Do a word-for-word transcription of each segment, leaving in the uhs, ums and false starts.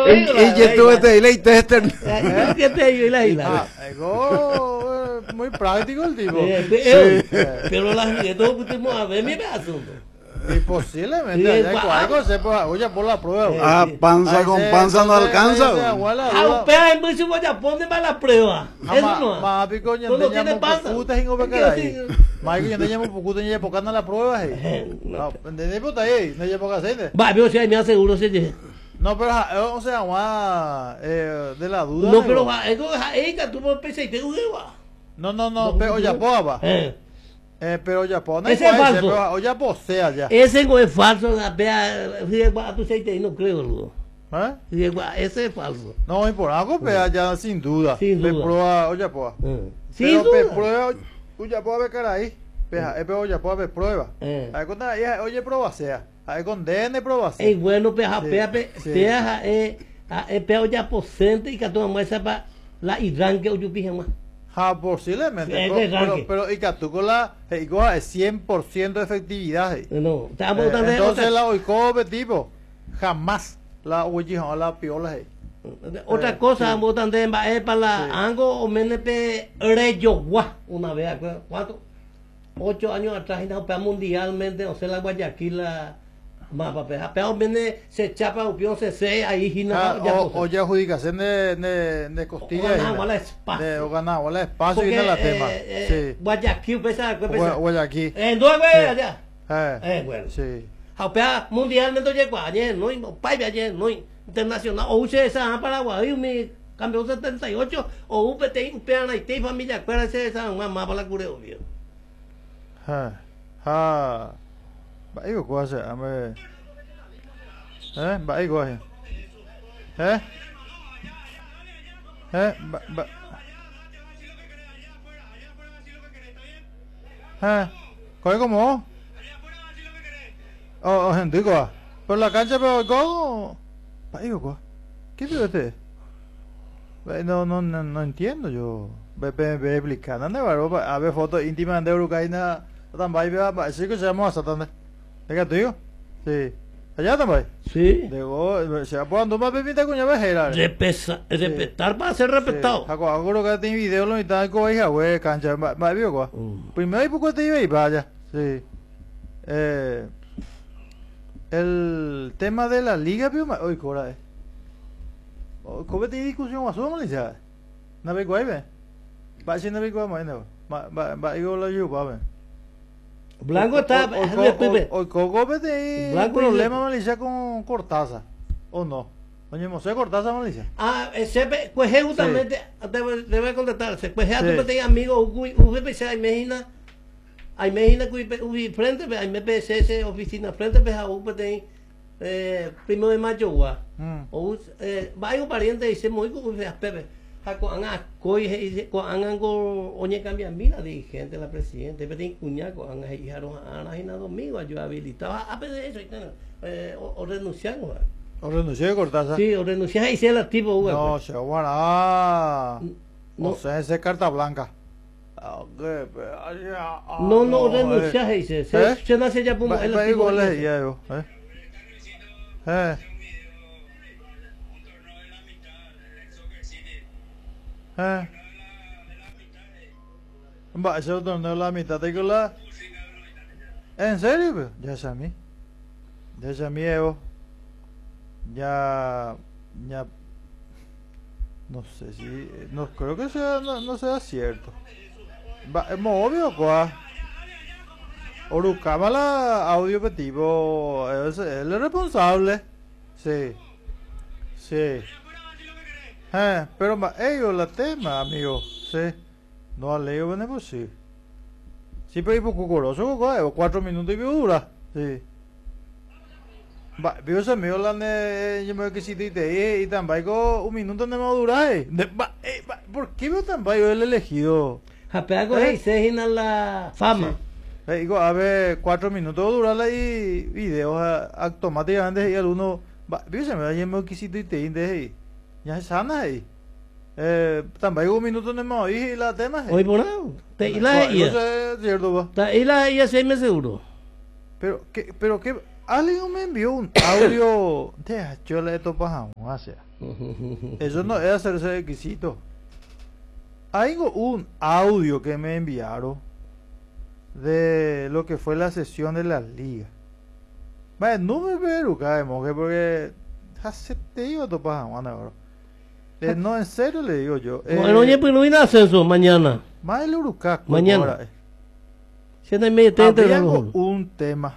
Y yo tuve este delay tester. ¿Qué te digo? Y la Ah, ego, eh, muy práctico el tipo. Pero la gente todo putimos a ver mi asunto. Y posiblemente Sí, allá pa- con algo se puede, oye, por la prueba. Ah, panza Ahí con se- panza no entonces, alcanza. ahí se güey. aguala Ah, duda. un pea en mucho voy a poner para la prueba. Eso no. Más pico ya No lo tiene teníamos panza. putas en Es que Obecaray. así- Más que ya teníamos putas en Epocana la prueba. No, de puta ahí, no llevo que hacer. Va, pero si ahí me aseguro si te- No, pero ja, o sea, más eh, de la duda. No, nego. pero va, es que es que tú por pensar y te digo, va. No, no, no, No, pero no, ya no. poa. Eh. Eh, pero ya poa. No Ese es falso. O ya posea ya. Ese no es falso, la vea, si es guay, tú sabes que no creo, luego. ¿Eh? Si es guay, ese es falso. No, y por algo pea ya sin duda. Sin Pe duda. prueba, oye, poa. Eh. Sin Pero pe duda. prueba, oye, poa ve caray. Peja, es pero oye, poa ve prueba. Eh. Ahí con ahí, oye, prueba sea. Ahí con D N prueba sea. Es bueno, peja, Sí, peja, pe- sí. peja, eh, ah, eh, peja ya posente y que tú me para la Irán que yo pije más. Ja, posiblemente. Es Pero, de pero, ranking. pero, y que tú con la, eh, igual es cien por ciento de efectividad. eh. No, Eh, estamos dando entonces otra, la oikobe tipo, jamás la oye, la piola. eh. otra eh, cosa, sí. estamos dando es para la Sí. Ango o Menepe Reyogua, una vez, ¿acuerdas? ¿Cuánto? Ocho años atrás, y no, pea mundialmente, no sé, la Guayaquil, la mapa, pea, pea, mene, se chapa, upión, se se, ahí, y Ah, no, ya o, cosa. oye, adjudicación de, de, de costillas. O ganaba y na- la espacio. De, o ganaba la espacio y Porque, no la eh, tema. eh, Sí. Guayaquil, pesa, Gua- pesa. Guayaquil. En dos veces Sí. allá. Eh, Eh, bueno. Sí. Haupea mundialmente llegó ayer, no, y pai ayer, no, internacional, o usted esa Paraguay, mi campeón setenta y ocho, o U P T, U P A, Haití, familia, acuérdate esa, una más para la cure, obvio. Ja. Ja. Ba igo ko hace, ame. Eh, ba igo hace. Eh? Eh, ba ba. Eh, ¿cuál como? Oh, oh, gente, ¿cuál? Por la cancha, pero ¿cómo? Ba igo ko. ¿Qué vio este? Ba, No, no, no, no entiendo yo. Ve, ve, ve, explicar. ¿Dónde va? A ver, fotos íntimas de Uruguayna. Também vai, sí que se llama hasta donde. ¿De qué digo? Sí. Allá también. Sí. Digo, se va poniendo más bebida con llave gera. Repesa, respetar para ser respetado. Hago algo que tiene video lo mitad con hija, güey, cancha, va vio quoi. Mm. Primero y poco te iba y vaya. Sí. Eh, el tema de la liga, pero hoy cora. ¿Cómo te discusión más o menos ya? No ve guay, ve. Va si no ve guay, no. Va va va digo la yo, va ver. Blanco está, Hoy Coco tiene Blanco problema Malicia con Cortázar, ¿o no? Oye, no sé Cortázar Malicia. Ah, ese, pues justamente, debe, debe contestarse, pues ya Sí. tú me amigos, usted me imagina, imagina que uy, frente, ahí me pensé esa oficina, frente, pues a usted tem, eh, primero de mayo, gua, Mm. o, eh, va un pariente y dice, muy como a Pepe, a con a coi, con an go, oye, cambia mira, dirigente, la presidente, pero tem cuña, con an, hijaron a Ana Gina Domingo, yo habilitaba, a pedir eso, eh, o, o renunciar, gua. ¿O renunció de Cortázar? Sí, o renunciar y ser el activo, gua. No, se va No. no sé, ese es carta blanca. Ah, ok, pues, ay, ah, ah, No, no, eh. renunciar, dice. ¿Eh? Se, se nace ya como Va- el va activo. igual de es ese. ya yo, eh. Eh. Eh. Va, ese torneo la mitad de la. ¿En serio? Pues? Ya es a mí. Ya es a mí, Evo. Ya. Ya. No sé si. No creo que sea. No, no sea cierto. Va, es muy obvio, pues. Orucama la audio petivo. Es él es responsable. Sí. Sí. Eh, pero ma, ellos la tema, amigo. Sí. No ha leído bien pues sí. Sí, pero ipo cucoroso, coco, cuatro minutos y dura. Sí. Va, vio ese amigo la ne, yo me que si te te y tan baico un minuto no me va a durar. Eh. De, va, eh, va, ¿por qué veo tan baico el elegido? Japeago ¿Eh? y se gina la fama. Sí. Eh, digo, a ver, cuatro minutos dura y videos eh, automáticamente y alguno. Va, vio ese amigo, yo me que si te te de ya es sana ahí. Eh, también un minuto no me oí y la tema. Hoy por nada. Y la No ella. sé, cierto, va. Y la ella seis meses seguro. Pero, ¿qué, pero qué, alguien me envió un audio. Deja, yo le he topado a sea. Eso no es hacerse requisito. Hay un audio que me enviaron de lo que fue la sesión de la liga. Vaya, no me veo cae monje porque hace te iba a topar ahora. Eh, no, en serio le digo yo. Eh, Bueno, oye, pues no viene ascenso mañana. más el Urucaco. Mañana. Ahora, eh. Siete y media, treinta de Había los- un tema.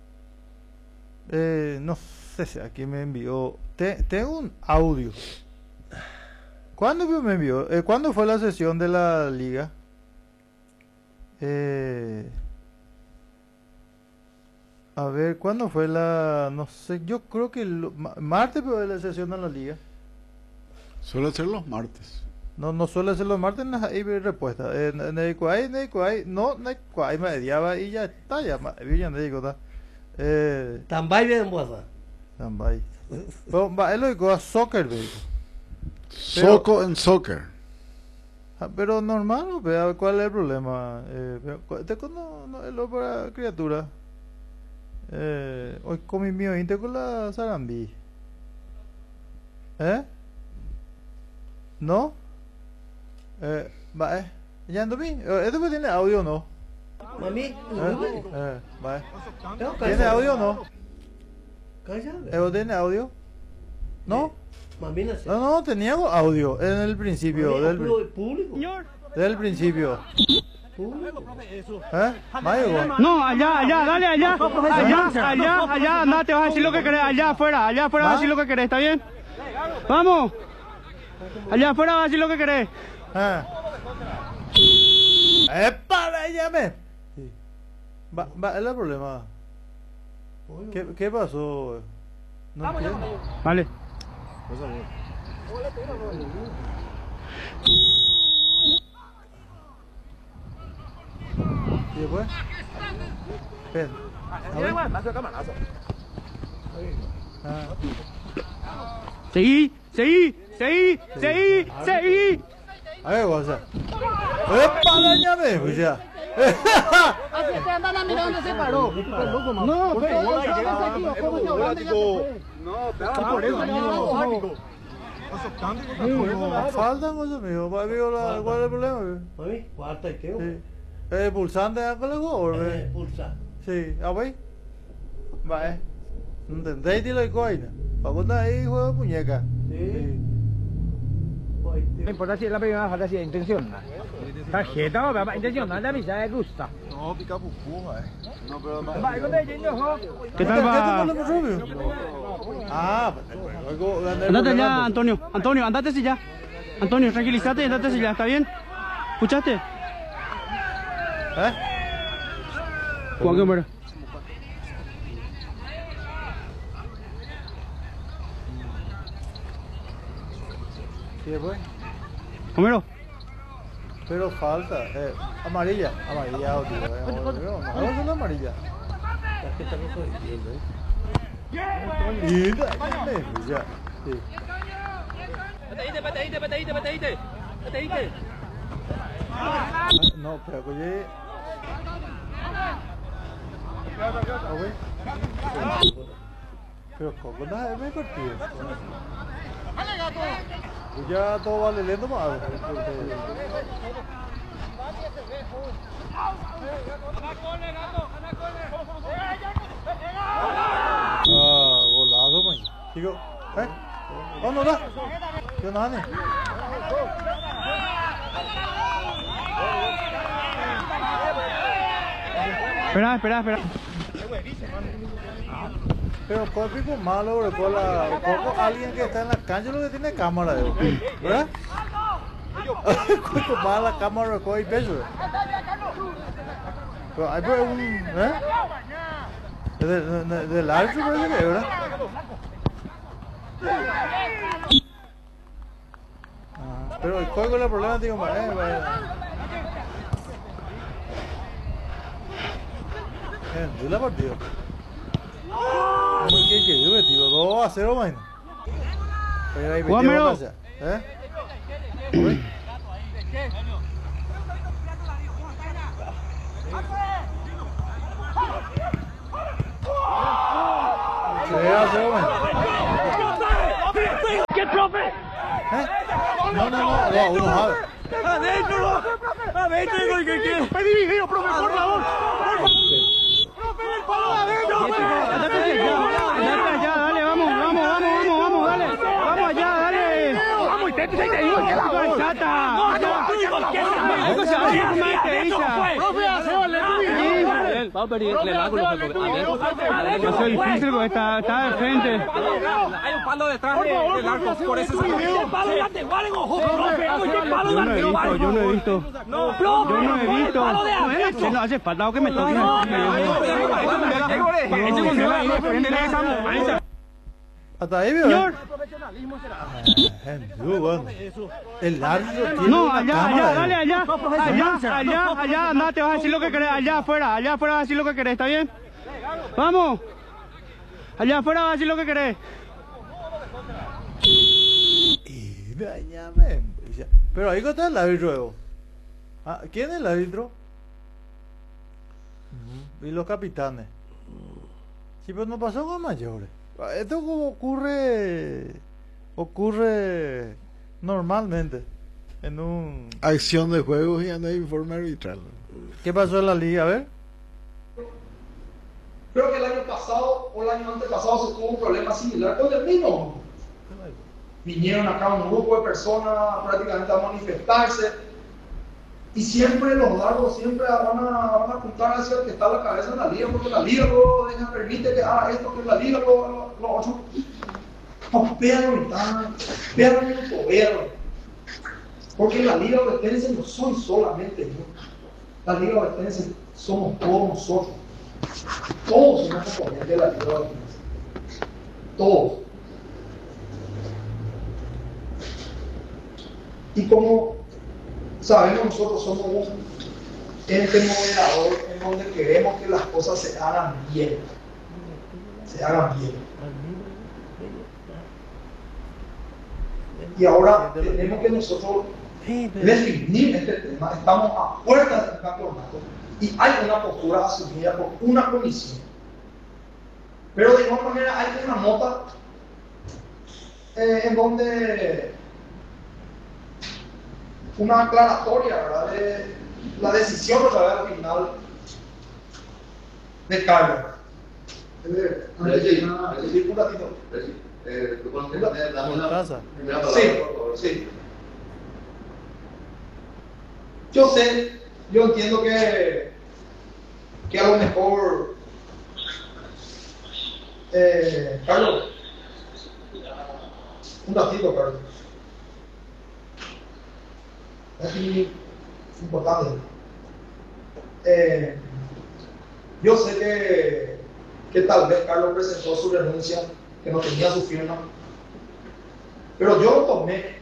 Eh, no sé si aquí me envió. Te- tengo un audio. ¿Cuándo me envió? Eh, ¿Cuándo fue la sesión de la liga? Eh, a ver, ¿cuándo fue la...? No sé, yo creo que el ma- martes fue la sesión de la liga. Suele ser los martes. No, no suele ser los martes, no hay respuesta. Eh, ne- ne- cuay, ne- cuay, no, ne- cuay, me mediaba y ya está, ya, ma- bien, ne- digo, está. Eh, Tambay bien en Boazá. tambay. Pero, va, es lo que a soccer, baby. Soco en soccer. Ah, pero normal, ¿no? Vea, ¿cuál es el problema? Eh, pero, cu- te con- no, no es lo para criatura. Eh, hoy comí mío inte con la sarandí. ¿Eh? ¿No? Eh, va, eh. ¿Ya ando bien? Eh, ¿Esto pues tiene audio o no? Mami, ¿Eh? ¿eh? Eh, va, eh. Tengo ¿Tiene calzado. audio o no? Cállate. ¿Eh, ¿Tiene audio? ¿No? Mami, no sé. No, no, tenía audio en el principio. Mami, Del, público- público. del principio. Público. ¿Eh? Mayo. No, allá, allá, dale allá, allá, allá, allá, anda, te vas a decir lo que querés, allá afuera, allá afuera vas a decir lo que querés, ¿está bien? Vamos, allá afuera vas a decir lo que querés. Ah. ¡Epa! ¡Llame! Sí. Va, va, es el problema. ¿Qué, qué pasó? No entiendo. Vale. ¿Y después? Ven. A ver. Ah. Seguí, seguí, seguí, seguí, seguí. A ver, cosa. ¡Epa! ¡Llame! Pues ya. Así te andan a mirar dónde se paró. No, pero Falta cosas, mijo. Va, amigo, la- ¿cuál es el problema? mijo? Mami, cuarta y qué, güey. Sí. Eh, pulsante, hágale gol, Eh, eh. pulsa. Sí, a ver. Va, eh. ¿Entendéis de la coina? Para contar ahí, juego de muñeca. Sí. Ay, No tío. importa si es la primera falta, si es intención. Tarjeta, papá, intención, no la misa de gusta. No, pica pupú, eh. No, pero Va, ¿y dónde hay niños, jo? ¿Qué tal va? ¿Qué tal va? Ah, pues, luego gané el Andate problema, ya, pues. Antonio, Antonio, andate si ya. Antonio, tranquilízate, andate si ya, ¿está bien? ¿Escuchaste? ¿Eh? Juan Guerrero. ¿Y después? Homero, Pero falta, eh, amarilla, amarilla, tío, eh, no, no, no es la amarilla. Tarjeta roja y viendo, ¿eh? Linda, eh, ya, sí. pateíte, pateíte, pateíte, pateíte, pateíte. Ah, no, pero que llegue. Ah, güey. Pero ¿cómo no es mi partido? Pues ya todo vale lento más. Ah, golazo, man. Digo, ¿eh? Oh, no, no. ¿Qué onda, Dani? Espera, espera, espera. Pero ¿cuál pico malo, bro? ¿Cuál la- cuál- alguien que está en la cancha lo que tiene cámara, bro? ¿Verdad? ¿Cuánto más la cámara con el peso? Pero hay pues un, ¿eh? De, de, de, del árbitro parece que, ¿verdad? Ah, pero el juego es el problema, digo, más, eh, vaya. Eh, de la partida. ¿Cómo que que yo, tío? dos a cero, man. Pero ahí metió Juanmero. pasa, ¿eh? Uy. hace, hombre. ¿Qué, profe? ¿Eh? No, no, no, no, uno sabe. Adentro, adentro, digo que quiero. Pedí video, profe, por favor. Profe, el palo adentro. Andate allá, dale, vamos, vamos, vamos, vamos, vamos, dale. Vamos allá, dale. Vamos, intente, te digo que la voy. Chata. No, no, tú digo que la voy. Profe, Sebas, vamos a pedir el ángulo. No es difícil porque está, está de frente. Hay un palo detrás del arco, por eso se el palo delante, vale, ojo, profe, el palo delante. Yo no he visto, no, yo no he visto. No hace falta que me toquen. Hasta ahí, veo. El árbitro tiene no, una allá, cámara, allá, dale, allá, allá, allá, allá, anda, te vas a decir lo que querés, allá afuera, allá afuera vas a decir lo que querés, ¿está bien? Vamos, allá afuera vas a decir lo que querés. Y dañame. Pero ahí está el árbitro. Ah, ¿quién es el árbitro? Y los capitanes. Sí, pero no pasó con mayores. Esto como ocurre, ocurre normalmente en un... Acción de juegos y anda informe arbitral. ¿Qué pasó en la liga? A ver. Creo que el año pasado o el año antepasado se tuvo un problema similar con el mismo. Vinieron acá un grupo de personas prácticamente a manifestarse y siempre los dardos siempre van a, van a apuntar hacia el que está a la cabeza de la liga, porque la liga lo deja, permite que haga esto, que la liga lo, lo, lo otro. No, véanlo, véanlo en el poder. Porque la liga obetense no soy solamente yo. La liga obetense somos todos nosotros. Todos somos componentes de la liga obetense. Todos. Y como sabemos, nosotros somos un ente moderador en donde queremos que las cosas se hagan bien. Se hagan bien. Y ahora tenemos que nosotros definir este tema. Estamos a puertas del campeonato y hay una postura asumida por una comisión. Pero de igual manera hay una nota eh, en donde una aclaratoria, ¿verdad?, de la decisión al final de Carlos. Un ratito. Sí, sí. Yo sé, yo entiendo que, que a lo mejor, eh, Carlos, un ratito, Carlos. Es importante. Eh, yo sé que, que tal vez Carlos presentó su renuncia, que no tenía su firma, pero yo lo tomé.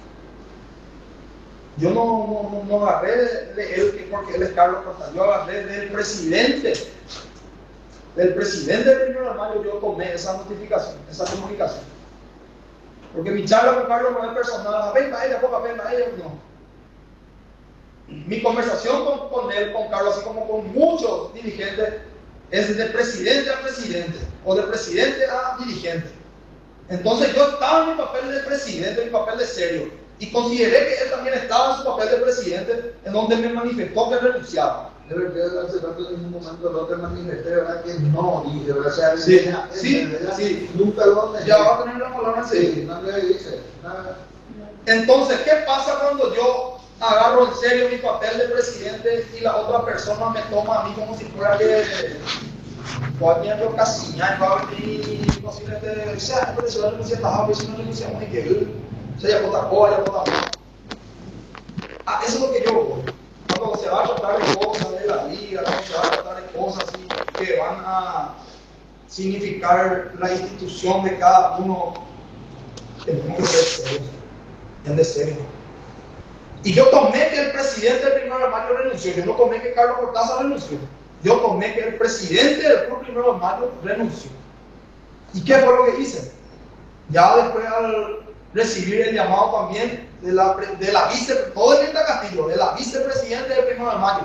Yo no, no, no agarré de él porque él es Carlos Costa, yo agarré del presidente, del presidente del primero de mayo, yo tomé esa notificación, esa comunicación. Porque mi charla con Carlos no es personal, venga ella, poca pena ella, no. Mi conversación con, con él, con Carlos, así como con muchos dirigentes, es de presidente a presidente, o de presidente a dirigente. Entonces yo estaba en mi papel de presidente, en mi papel de serio, y consideré que él también estaba en su papel de presidente, en donde me manifestó que renunciaba. De verdad, hace rato en un momento no te manifesté, ¿verdad? Que no, y de verdad, sea, sí, ella, sí, ¿verdad? sí, nunca lo ya va a tener la palabra sí, así. no le dice nada. Entonces, ¿qué pasa cuando yo agarro en serio mi papel de presidente y la otra persona me toma a mí como si fuera que cualquier casiña va a venir no sé qué o sea, pero si la renuncia está pues si no renunciamos ni que ir o sea, ya vota coa, ya vota ah, eso es lo que yo voy cuando se va a tratar de cosas de la liga, cuando se va a tratar de cosas que van a significar la institución de cada uno, tenemos que ser serios, en de serio. Y yo tomé que el presidente del primero de mayo renunció, yo no tomé que Carlos Cortázar renunció, yo tomé que el presidente del club primero de mayo renunció. ¿Y qué fue lo que hice? Ya después al recibir el llamado también de la, de la vice, todo el Quinta Castillo, de la vicepresidente del primero de mayo,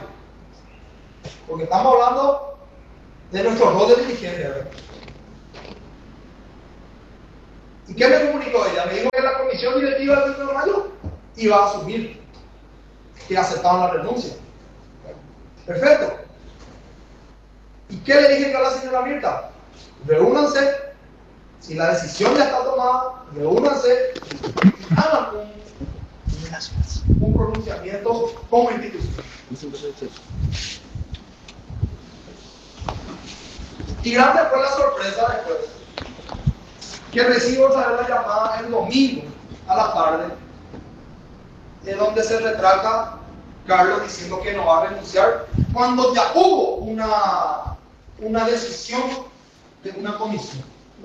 porque estamos hablando de nuestro rol de dirigente, ¿verdad? ¿Y qué me comunicó ella? Me dijo que la comisión directiva del primero de mayo iba a asumir que aceptaban la renuncia. Perfecto. ¿Y qué le dije yo a la señora Mirta? Reúnanse, si la decisión ya está tomada, reúnanse, hagan un, un pronunciamiento como institución. Y grande fue la sorpresa después, que recibo saber la llamada el domingo a la tarde, en donde se retrata Carlos diciendo que no va a renunciar, cuando ya hubo una, una decisión de una comisión.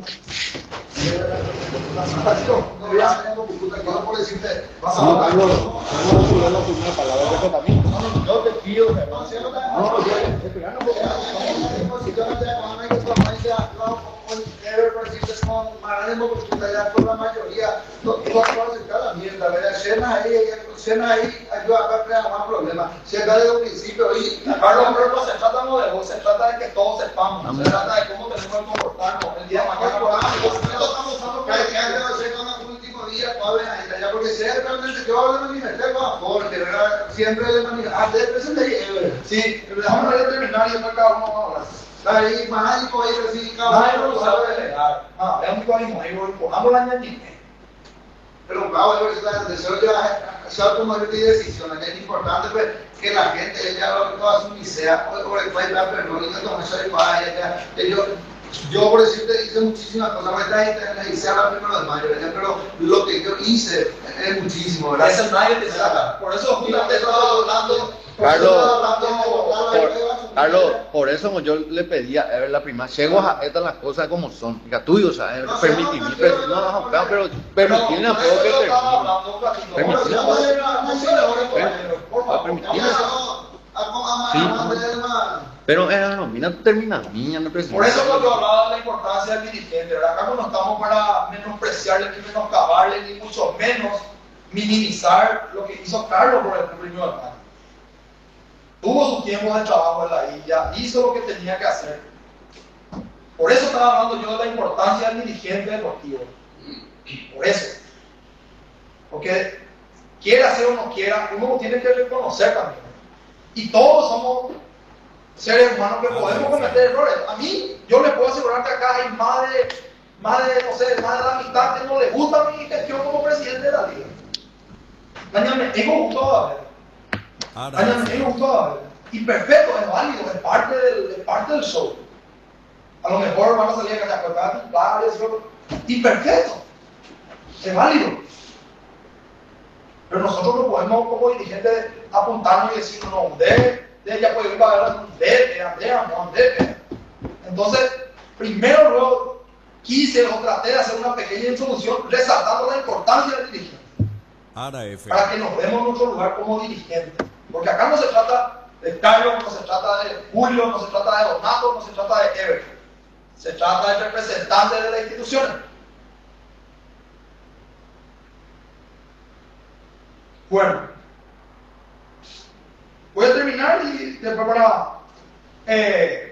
No voy a hacer disputa, yo no puedo decirte, vas a No, votar. Carlos, Carlos, tú das la primera palabra de tratamiento. No, no, yo te pido, no, si yo no te no, yo te pido, no, porque si yo no te no hay que tomar ya, no, debe decirte con maranemo, porque ya por la mayoría, no, no puedo aceptar la mierda, ¿verdad? Cena ahí, cena ahí, ayuda a crear más problemas. Si acá desde un principio, y Carlos, pero no se trata no de vos, se trata de que todos sepamos, se trata de cómo tenemos que comportarnos el día de mañana. estamos usando para que haya un último día, ya porque si es realmente que va a hablar de mi meter con aporte, ¿verdad? Siempre de manera, ah, de presente ahí, sí, dejamos de terminar y después cada uno va a hablar. Ahí, mágico, ahí, sí, cada Nadie lo sabe delegar. Ah, es un código ahí, pongamos la ñañita. Pero claro, es verdad, el deseo ya sabe tomar decisiones, es importante pues, que la gente, ella toda su misea, o el país va a perder, y no se le va a ella, yo, yo por decirte hice muchísimas cosas, ¿verdad? Y hice ahora primero de mayo, ¿verdad? Pero lo que yo hice es muchísimo, ¿verdad? Eso nadie te saca. Por eso justamente estaba hablando. Carlos, por, Carlos, por eso yo le pedía a ver la prima, llego a estas las cosas como son, diga tú, o sea, No, permitirme, no, no, pero, no, no, no, no, no, pero, pero no, permitirme a poco que termine. Permitirme a poco. Permitirme. Pero eh, no, mira, termina, niña, no presenta. Por eso cuando hablaba de la importancia del dirigente, ¿verdad? Acá no estamos para menospreciarle ni menoscabarle, ni mucho menos minimizar lo que hizo Carlos por el primero de mayo. Tuvo su tiempo de trabajo en la isla, hizo lo que tenía que hacer. Por eso estaba hablando yo de la importancia del dirigente deportivo. Por eso. Porque quiera hacer o no quiera, uno lo tiene que reconocer también. Y todos somos seres humanos que podemos cometer errores. A mí, yo les puedo asegurar que acá hay más de, más de, no sé, más de la mitad que no les gusta mi gestión como presidente de la liga. Mañana me gustó a ver. Mañana me gustó a ver. Y perfecto, es válido, es parte del, es parte del show. A lo mejor van a salir a cachacotar, y perfecto, es válido. Pero nosotros no podemos como dirigentes apuntarnos y decir, no, de, de ya puede ir a ver un de, de, Andrea, no, de. Entonces, primero luego quise o traté de hacer una pequeña introducción resaltando la importancia del dirigente. Para que nos demos nuestro lugar como dirigentes. Porque acá no se trata de Carlos, no se trata de Julio, no se trata de Donato, no se trata de Ever. Se trata de representantes de las instituciones. Bueno, voy a terminar y después para eh,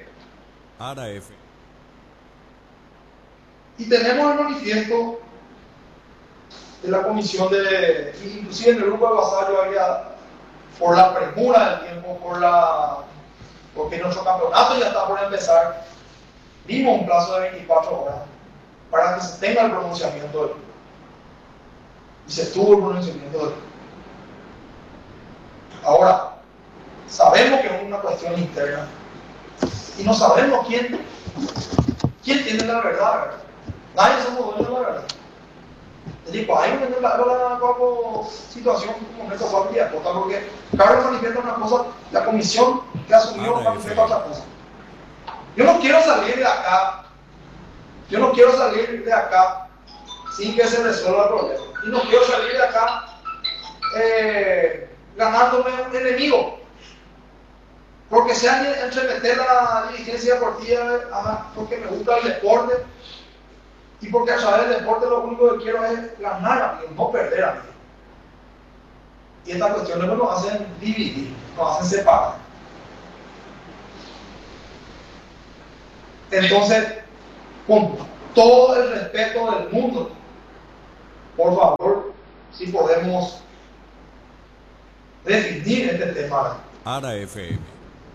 y tenemos el manifiesto de la comisión de, inclusive en el grupo de WhatsApp yo había, por la premura del tiempo, por la, porque nuestro campeonato ya está por empezar, dimos un plazo de veinticuatro horas para que se tenga el pronunciamiento del club. Y se tuvo el pronunciamiento del club. Ahora, sabemos que es una cuestión interna y no sabemos quién, quién tiene la verdad, ¿verdad? Nadie somos dueños de la verdad. Es decir, pues hay una situación como esta familia, porque Carlos manifiesta una cosa, la comisión que asumió manifiesta otra cosa. Yo no quiero salir de acá, yo no quiero salir de acá sin que se resuelva el problema. Y no quiero salir de acá eh, ganándome un enemigo. Porque sea entremeter la dirigencia deportiva, ajá, porque me gusta el deporte y porque a través del deporte lo único que quiero es ganar a mí, no perder a mí. Y estas cuestiones nos hacen dividir, nos hacen separar. Entonces, con todo el respeto del mundo, por favor, si podemos definir este tema. Ara F M.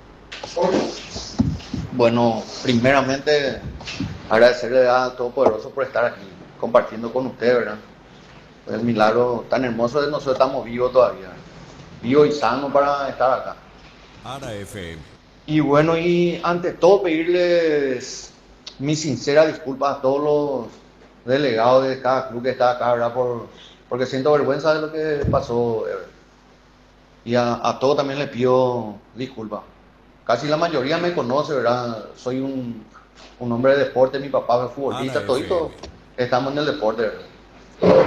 Bueno, primeramente agradecerle a Todopoderoso por estar aquí compartiendo con usted, ¿verdad? El milagro tan hermoso de nosotros, estamos vivos todavía, vivos y sanos para estar acá. Ara F M. Y bueno, y ante todo pedirles mi sincera disculpa a todos los delegados de cada club que está acá, ¿verdad? Por, porque siento vergüenza de lo que pasó, ¿verdad? Y a, a todos también les pido disculpas. Casi la mayoría me conoce, ¿verdad? Soy un, un hombre de deporte, mi papá es futbolista, todito estamos en el deporte, ¿verdad?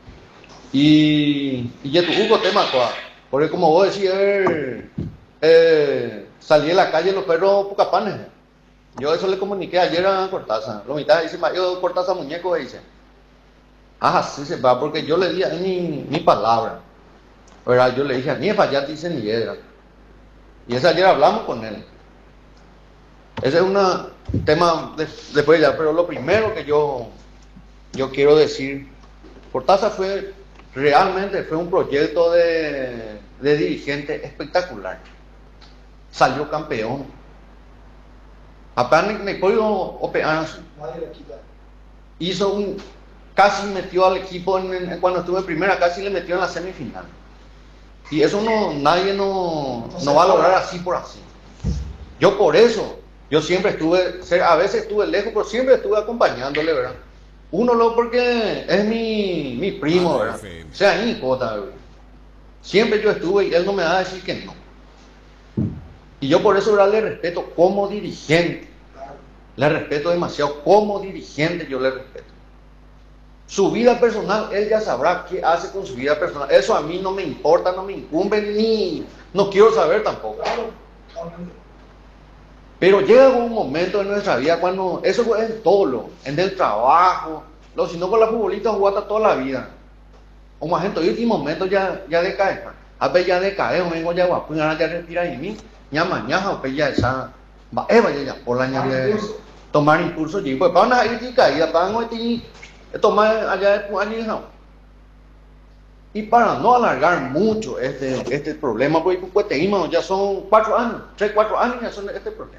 Y, y ya tu Hugo tema, porque como vos decís, eh, eh, salí de la calle los perros pucapanes. Yo eso le comuniqué ayer a Cortázar. Lo mitad dice, yo Cortázar muñeco, dice. Ah, sí se va, porque yo le di a él mi, mi palabra. ¿Verdad? Yo le dije, a mí fallar dice ni edra. Y ese ayer hablamos con él. Ese es un tema de, después ya, pero lo primero que yo, yo quiero decir, Cortázar fue, realmente fue un proyecto de, de dirigente espectacular. Salió campeón. Apenas me puedo operar. Hizo un, casi metió al equipo en, en, cuando estuve en primera, casi le metió en la semifinal. Y eso no, nadie no, no va a lograr así por así. Yo por eso, yo siempre estuve, a veces estuve lejos, pero siempre estuve acompañándole, ¿verdad? Uno lo porque es mi, mi primo, ¿verdad? O sea, mi cota, ¿verdad? Siempre yo estuve y él no me va a decir que no. Y yo por eso, ¿verdad? Le respeto como dirigente. Le respeto demasiado como dirigente, yo le respeto. Su vida personal, él ya sabrá qué hace con su vida personal. Eso a mí no me importa, no me incumbe, ni no quiero saber tampoco. Pero llega un momento en nuestra vida cuando eso es en todo lo, en el trabajo, lo, si no con la futbolista jugaste toda la vida. O más gente, hoy en momento ya, ya decae. A ver, ya decae, o vengo ya guapo, ya respira en mí, ya mañana, o ya esa, va, eh, vaya ya, por la ñaria, tomar impulso, y pues, para una ir y caída, para no ir. Tomar allá de años. Y para no alargar mucho este, este problema, porque pues, te imagino, ya son cuatro años, tres, cuatro años ya son este problema.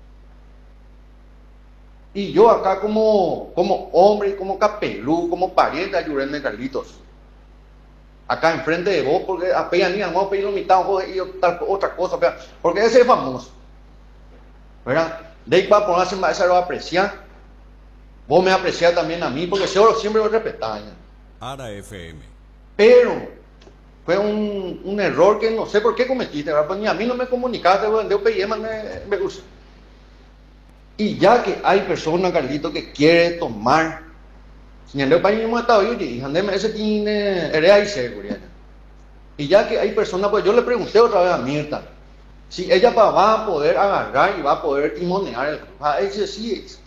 Y yo acá como, como hombre, como capelú, como pariente de Yurén de Carlitos, acá enfrente de vos, porque apenas ni vamos a pedir la mitad y otra cosa, porque ese es famoso, ¿verdad? De ahí para ponerse más, esa lo va a apreciar. Vos me apreciás también a mí, porque yo siempre lo respetaba. Ara F M. Pero fue un, un error que no sé por qué cometiste, ¿verdad? Pues ni a mí no me comunicaste, yo pedí, me, me gusta. Y ya que hay personas, Carlito, que quiere tomar, señalé para mí mismo estaba yo, y andeme ese tiene herea y seguridad. Y ya que hay personas, pues yo le pregunté otra vez a Mirta, si ella va a poder agarrar y va a poder timonear el club. Ah, ese sí es.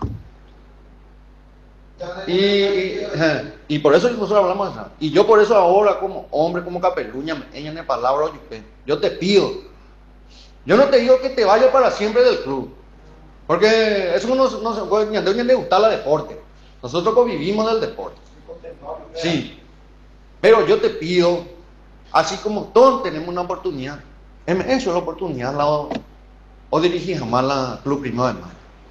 Y, y, y por eso nosotros hablamos de eso. Y yo por eso ahora como hombre, como capeluña, en la palabra, yo te pido, yo no te digo que te vayas para siempre del club, porque eso no, no se puede, ni a Dios ni le gusta la deporte. Nosotros convivimos del deporte. Sí. Pero yo te pido, así como todos tenemos una oportunidad, eso es la oportunidad, la, o dirigir jamás la club primero de mayo.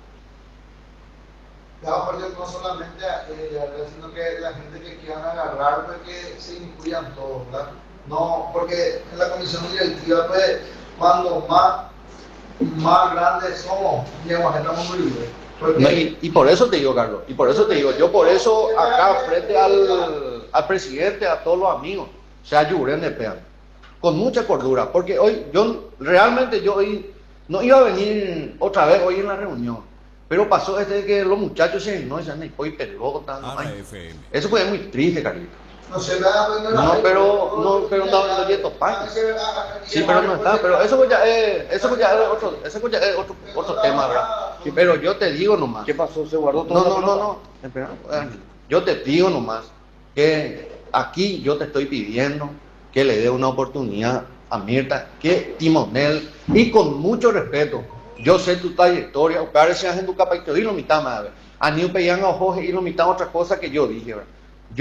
Ya, aparte, no solamente eh, sino que la gente que quieran agarrar, pues que se incluyan todos, ¿verdad? No, porque en la comisión directiva, pues, cuando más, más grandes somos, digamos, estamos muy libres. No, y, y por eso te digo, Carlos, y por eso te digo, yo por eso acá frente al, al presidente, a todos los amigos, o sea, Yurén de Pean, con mucha cordura, porque hoy, yo realmente yo hoy no iba a venir otra vez hoy en la reunión. Pero pasó este que los muchachos se no se han ido y pelotas. Eso fue muy triste, Carlito. No se va a No, pero no, pero no, no llega a Sí, pero no está, pero eso ya es, eso ya es otro, eso ya es otro, otro tema, ¿verdad? Sí, pero yo te digo nomás. ¿Qué pasó? ¿Se guardó todo? No, no, no, no. Espera, yo te digo nomás que aquí yo te estoy pidiendo que le dé una oportunidad a Mirta, que timonel y con mucho respeto. Yo sé tu trayectoria, o parece en tu capítulo y lo mitad más, a ni un peyan a ojos y lo mitad otra cosa que yo dije, ¿verdad? Yo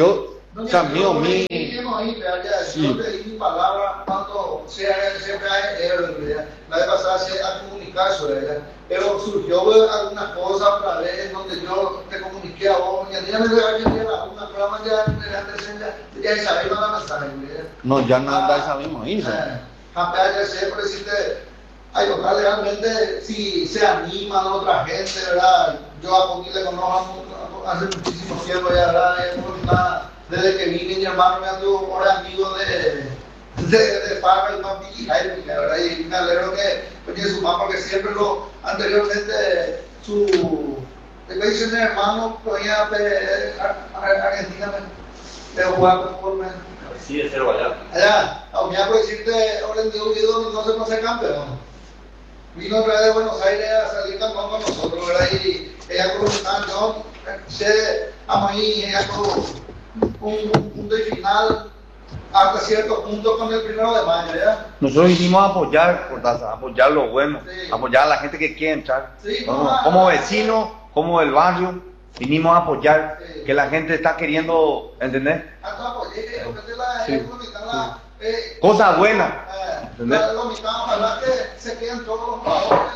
O sea, mío, mi... Sí. Yo te di mi palabra cuando sea, siempre hay error, la vez pasada se ha comunicado sobre ella, pero surgió alguna cosa otra vez donde yo te comuniqué a vos, y ya me voy a decir alguna programa ya ya ya sabemos la mensaje. No, ya no sabemos ahí. Campear ya sé, por decirte, ay, ojalá realmente si se animan otra gente, ¿verdad? Yo a Poquín le conozco hace muchísimo tiempo ya, ¿verdad? Ya, desde que vine mi hermano me ando ahora amigo de de, de Paco y Papi y Jaime, ¿verdad? Y me alegro que oye su mamá, porque siempre lo anteriormente su le dice mi hermano venía de Argentina, de jugar con sí, de cero allá. Allá, a mí puedo decirte, ahora en Dios Unido no se conoce campeón. Vino otra vez de Buenos Aires a salir campeón con nosotros, ¿verdad? Y ella con un campeón, se amaí, ella con un punto y final hasta cierto punto con el primero de mayo, ¿ya? Nosotros vinimos a apoyar, Cortázar, a apoyar lo bueno, sí. Apoyar a la gente que quiere entrar. Sí, como, como vecino, como del barrio, vinimos a apoyar, sí. Que la gente está queriendo, ¿entendés? Sí. Eh, Cosa buena. Eh, ojalá que se queden todos los jugadores,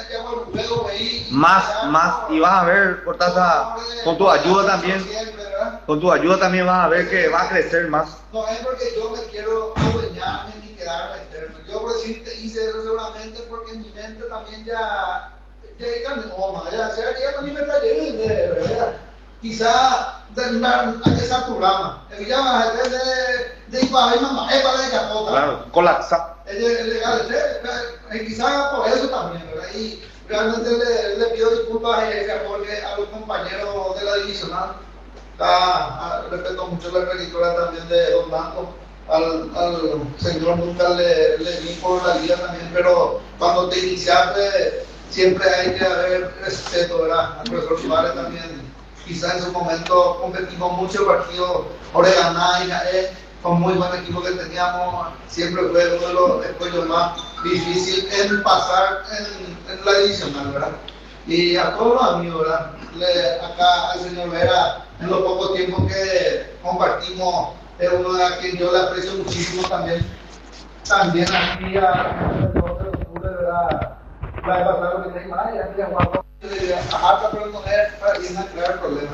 más, más, y vas a ver, Cortázar, con tu ayuda también, con tu ayuda también vas a ver que va a crecer más. No es porque yo me quiero adueñarme ni quedarme eterno. Yo por decirte hice eso seguramente porque en mi mente también ya, ya hay coma, ya, o sea, ya también me está llegando, ¿verdad? Quizá hay que saturarme. El ya va a de de igual hay mamá, es para de capota. Claro, colapsa. Es legal, quizá por eso también, ¿verdad? Y realmente le, le pido disculpas a porque a los compañeros de la divisional. Ah, respeto mucho la trayectoria también de Don Blanco. Al, al señor nunca le, le di por la vida también, pero cuando te iniciaste siempre hay que haber respeto, ¿verdad? Al profesor Suárez también. Quizá en su momento competimos mucho partidos, Oreganá y Jaé, con muy buen equipo que teníamos, siempre fue uno de los escollos más difíciles en pasar en, en la divisional, ¿verdad? Y a todos los amigos, ¿verdad? Le, acá al señor Vera, en los pocos tiempos que compartimos, es uno de a quien yo le aprecio muchísimo también. También aquí a el doce de octubre, ¿verdad? La de pasar lo que tengo más, ya me aguanto. Ajá, pero no es para bien aclarar el problema.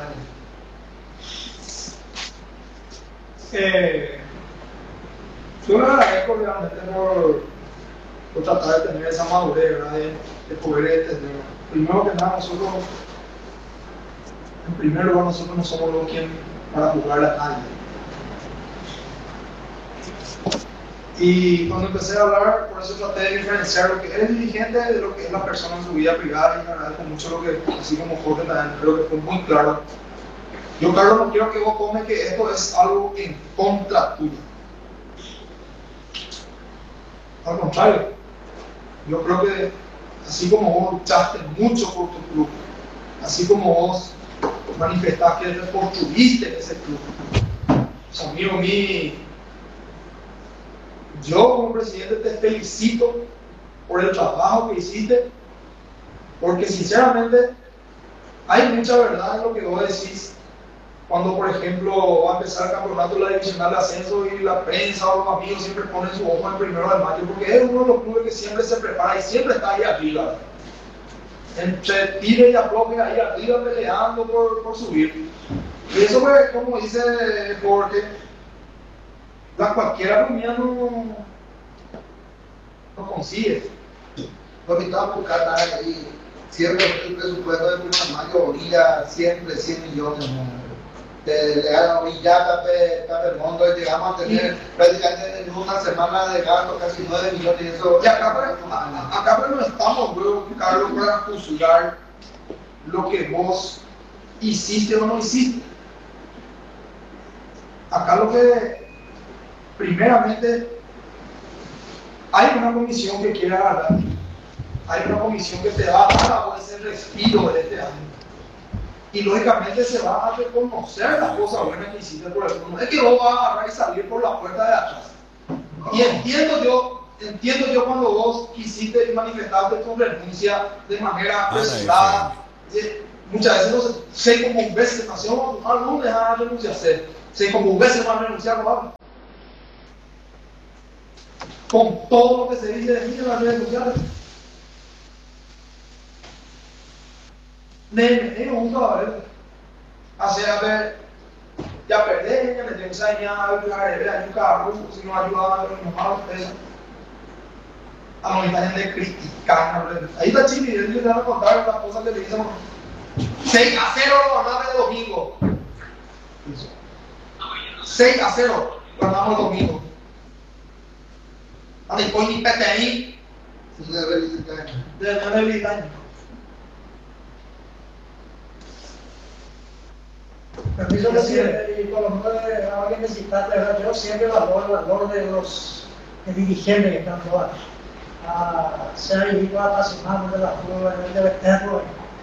Eh, yo le agradezco realmente por, por tratar de tener esa madurez, ¿verdad? De, de poder entender. Primero que nada, nosotros, en primer lugar, nosotros no somos los quien para jugar a nadie. Y cuando empecé a hablar, por eso traté de diferenciar lo que es el dirigente de lo que es la persona en su vida privada, y agradezco mucho lo que, así como Jorge también, creo que fue muy claro. Yo, Carlos, no quiero que vos tomes que esto es algo en contra tuya. Al contrario, yo creo que así como vos luchaste mucho por tu club, así como vos manifestaste que reconstruiste ese club, o sea, amigo mío, yo como presidente te felicito por el trabajo que hiciste, porque sinceramente hay mucha verdad en lo que vos decís. Cuando, por ejemplo, va a empezar el campeonato de la divisional de ascenso y la prensa o los amigos siempre ponen su ojo en primero de mayo, porque es uno de los clubes que siempre se prepara y siempre está ahí arriba. Entre tire y afloje ahí arriba peleando por, por subir. Y eso, pues, como dice Jorge, la cualquiera reunión no, no consigue. Lo que estaba buscando ahí, siempre el presupuesto de una mayoría, siempre cien millones. ¿no? De legal Villata, Tapermondo, llegamos a tener prácticamente en una semana de gasto casi nueve millones y eso. Y acá, acá no estamos, bro, Carlos, para juzgar lo que vos hiciste o no hiciste. Acá lo que, primeramente, hay una comisión que quiere agarrar, hay una comisión que te va a dar ese respiro de este año. Y lógicamente se va a reconocer las cosas buenas que hiciste por eso. No es que vos vas a agarrar y salir por la puerta de atrás. Y entiendo yo, entiendo yo cuando vos quisiste y manifestaste tu renuncia de manera apresurada. Muchas veces no sé, sé como un vez se nació, al lunes a renunciar. Si como veces van a renunciar, no hablan. Con todo lo que se dice de mí en las redes sociales. Nene, ellos nunca va a ver. Hacer a ver, ya perdí, ya me tengo que enseñar a ver, a un carro, si no ayudaba a ver mi mamá, eso. A no está gente criticar. Ahí está Chile, y le van a contar las cosas que le dicen. seis a cero lo ganamos el domingo. seis a cero lo ganamos el domingo. A después ni P T I. De nueve años. Permiso, presidente, y con los nueve, alguien me citaste, ¿verdad? Yo siempre valoro el valor de los dirigentes que están todas. Uh, se ha vivido apasionado de la prueba de Eterno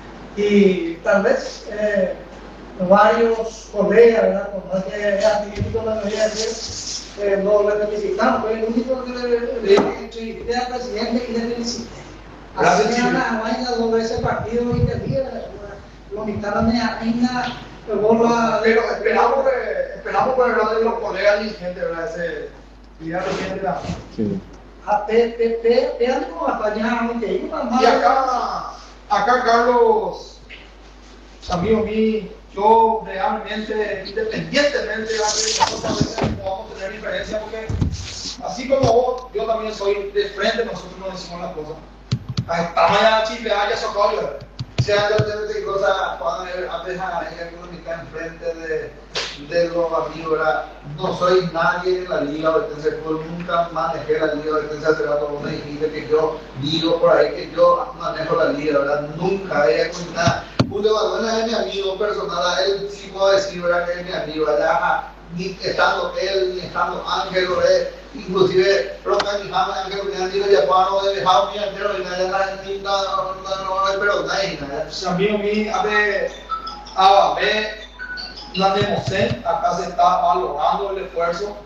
y tal vez eh, varios colegas, ¿verdad? Por más que activistas la mayoría decir, eh, no le felicitamos, fue el único que le entrevisté al presidente y le felicité. Así que una vaina donde ese partido interviene, lo invitaron a Reina, pero esperamos que, esperamos por el lado de los colegas dirigentes, ¿verdad? Ese día reciente. Sí. A P P P, vean cómo apañaron que ellos van. Y acá, acá Carlos, amigo mío, yo realmente, independientemente de la que nosotros podamos tener diferencia, porque así como vos, yo también soy de frente, nosotros no decimos las cosas. Hasta mañana chile, haya socorro. Si antes de cosas, cuando antes a ella económica enfrente de, de los amigos, ¿verdad? No soy nadie en la Liga Ovetense de Fútbol, nunca manejé la Liga Ovetense hace rato, vos me dijiste que yo digo por ahí que yo manejo la Liga, ¿verdad? Nunca, ella con nada. Julio Balbuena es mi amigo personal, él sí puedo decir, ¿verdad? Que es mi amigo, ¿verdad? Ni estando él, ni estando Ángel, ¿verdad? Inclusive organizamos Ángel Unidad Tiro y Acuano de dejado mi entero y nadie la linda, no hay pero nadie, nada. Amigo mío, a ver, a ver, la Nemocen, acá se está valorando el esfuerzo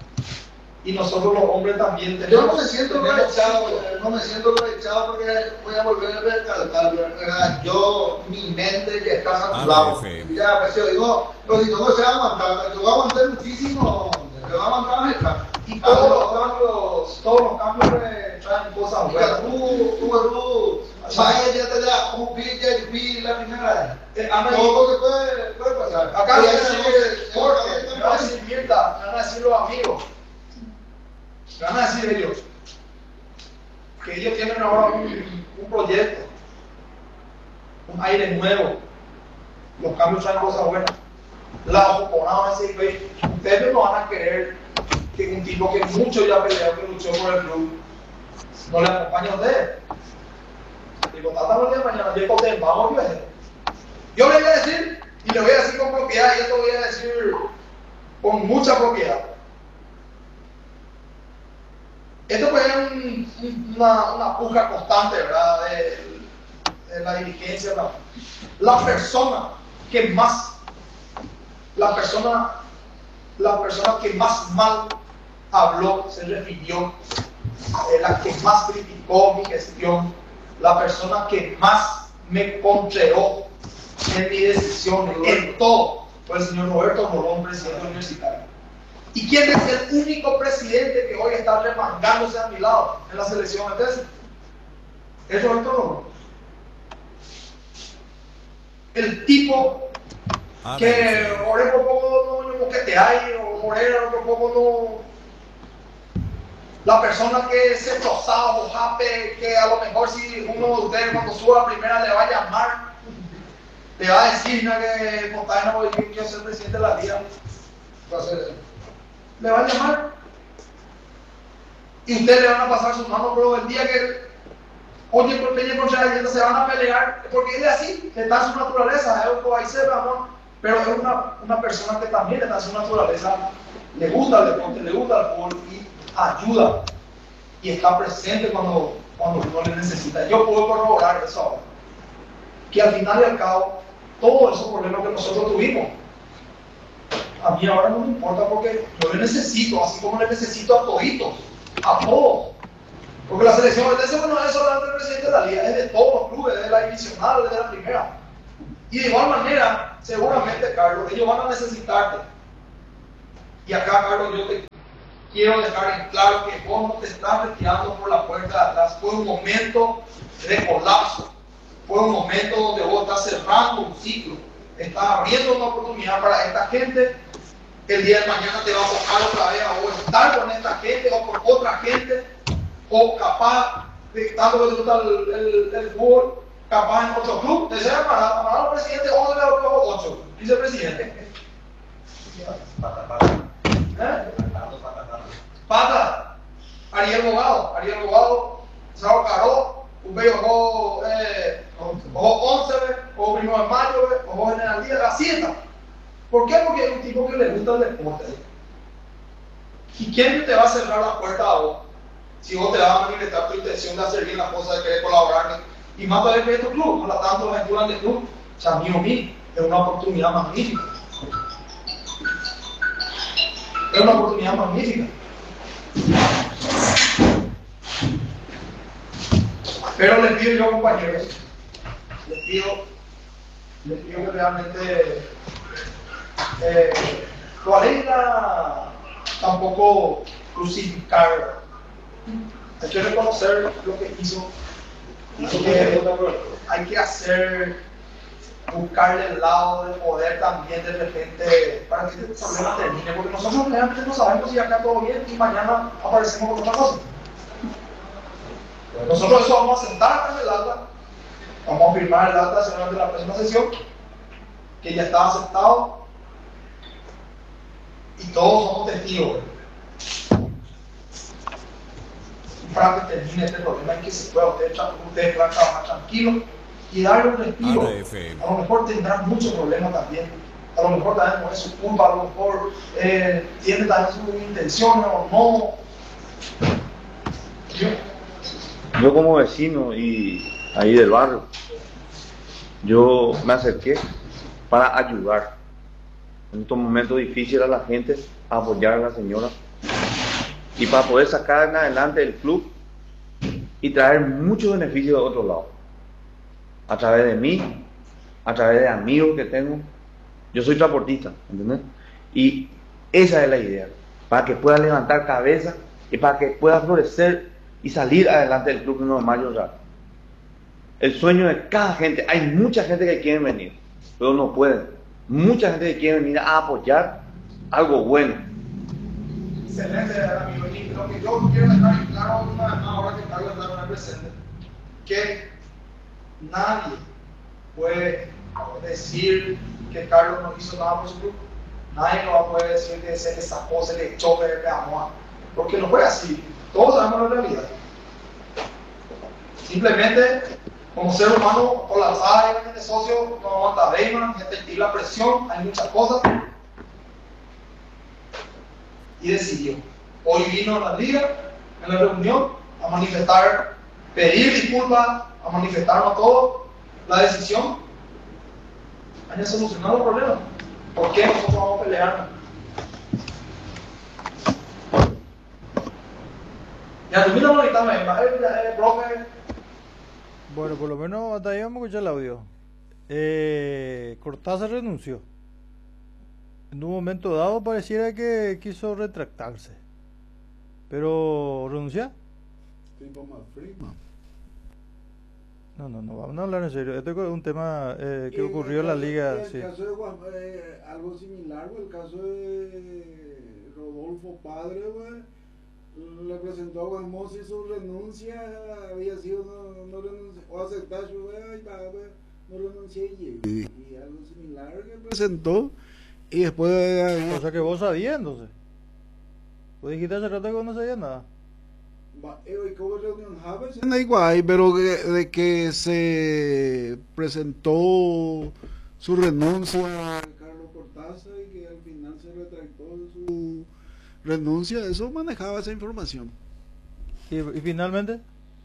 y nosotros los hombres también tenemos. Yo no me siento aprovechado, no me siento aprovechado porque voy a volver a recalcar, ¿verdad? Yo, mi mente ya está saturado. Ya, pues yo digo, pero si no se va a aguantar, yo voy a aguantar muchísimo, yo voy a aguantar esta. Y todos los cambios, todos los cambios traen cosas buenas. Tú, tú, tú, vaya, ya te da un pin, ya te pin la primera vez. Todo lo que puede, puede pasar. Acá me van a decir mierda, me van a decir los amigos. Me van a decir ellos que ellos tienen ahora un, un proyecto, un aire nuevo. Los cambios traen cosas buenas. Las oponadas van a decir, ustedes no van a querer que un tipo que mucho ya peleó, que luchó por el club, no le acompañe a usted. Digo, tata el día de mañana, yo conté, vamos a ver. Yo le voy a decir, y le voy a decir con propiedad, y esto voy a decir con mucha propiedad. Esto puede ser un, una, una puja constante, ¿verdad? De, de la dirigencia, la, la persona que más, la persona, la persona que más mal habló, se refirió, eh, la que más criticó mi gestión, la persona que más me contreó en mi decisión, en todo, fue el señor Roberto Morón, presidente universitario. ¿Y quién es el único presidente que hoy está remangándose a mi lado en la selección de tesis? Es Roberto Morón. El tipo ah, que oré por poco no moqueteáis, o morera por poco no. La persona que se trozaba o jape, que a lo mejor si uno de ustedes cuando suba la primera le va a llamar, le va a decir ¿no? que Montaña no quiero ser presidente de la liga. Le va a llamar y ustedes le van a pasar sus manos, pero el día que oye por Peña contra la leyenda se van a pelear, porque él es así, está en su naturaleza, es un cobaicero, amor, pero es una, una persona que también está en su naturaleza, le gusta el deporte, le gusta el fútbol y ayuda y está presente cuando, cuando uno le necesita. Yo puedo corroborar eso ahora, que al final y al cabo todos esos problemas que nosotros tuvimos a mí ahora no me importa porque yo le necesito, así como le necesito a toditos, a todos. Porque la selección de ese no es solamente el presidente de la liga, es de todos los clubes, es de la divisional, es de la primera. Y de igual manera, seguramente, Carlos, ellos van a necesitarte. Y acá, Carlos, yo te quiero dejar en claro que vos no te estás retirando por la puerta de atrás. Fue un momento de colapso. Fue un momento donde vos estás cerrando un ciclo. Estás abriendo una oportunidad para esta gente. El día de mañana te va a tocar otra vez a vos estar con esta gente o con otra gente. O capaz, de tanto que te gusta el, el, el fútbol, capaz en otro club, de ser amarrado, amarrado al presidente, o de ocho, vicepresidente. ¿Eh? Pata, Ariel Bogado, Ariel Bogado, Sao Caró, Ubeyo jugó eh, once, jugó primero de mayo, jugó general día, así está. ¿Por qué? Porque es un tipo que le gusta el deporte. ¿Y quién te va a cerrar la puerta a vos? Si vos te vas a manifestar tu intención de hacer bien las cosas, de querer colaborar, y más todavía que es tu club, por lo tanto, la aventura del club, o sea, mío, mío, es una oportunidad magnífica. Es una oportunidad magnífica. Pero les pido yo, compañeros, les pido, les pido que realmente eh, Cuarenta tampoco crucificar. Hay que reconocer lo que hizo. Que hay que hacer, buscarle el lado del poder también de repente para que este problema termine, porque nosotros realmente no sabemos si acá todo bien y mañana aparecemos con otra cosa. Nosotros eso vamos a sentar en el acta, vamos a firmar el acta seguramente en la próxima sesión, que ya está aceptado y todos somos testigos para que termine este problema y que se pueda ustedes, ustedes puedan trabajar tranquilos y darle un respiro. A lo mejor tendrán muchos problemas también, a lo mejor también no es su culpa, a lo mejor eh, tiene también sus intenciones o no. Yo, Yo como vecino y ahí del barrio, yo me acerqué para ayudar en estos momentos difíciles a la gente, a apoyar a la señora y para poder sacar en adelante el club y traer muchos beneficios de otro lado, a través de mí, a través de amigos que tengo. Yo soy transportista, ¿entendés? Y esa es la idea, para que pueda levantar cabeza y para que pueda florecer y salir adelante del club uno de mayo. El sueño de cada gente, hay mucha gente que quiere venir, pero no pueden. Mucha gente que quiere venir a apoyar algo bueno. Excelente, amigo. Y lo que yo quiero dejar en claro una vez más, ahora que Carlos está presente, que nadie puede decir que Carlos no hizo nada por su club. Nadie no va a poder decir que se le sacó, se le echó, que le amó, porque no fue así. Todos sabemos la realidad. Simplemente, como ser humano, colapsada y gente socio, no aguanta Beyman, sentir la presión, hay muchas cosas. Y decidió. Hoy vino a la liga, en la reunión, a manifestar, pedir disculpas, a manifestarnos todos la decisión. Haya solucionado el problema. ¿Por qué nosotros vamos a pelear? Ya terminamos ahorita, me el profe. Bueno, por lo menos hasta ahí vamos a escuchar el audio. Eh, Cortázar renunció. En un momento dado pareciera que quiso retractarse. Pero renunciar. No, no, no, vamos a hablar en serio. Esto es un tema eh, que ocurrió en la liga. El sí. caso de Juan, eh, algo similar, el caso de Rodolfo Padre, wey, le presentó a Juan Mossi su renuncia, había sido no, no renuncia, o aceptar su wey, no renuncié y, y algo similar que presentó y después eh, o sea que vos sabías entonces. Vos dijiste hace rato que no sabías nada. Pero de, de que se presentó su renuncia a Carlos Cortázar y que al final se retractó de su renuncia, eso manejaba esa información. ¿Y, y finalmente?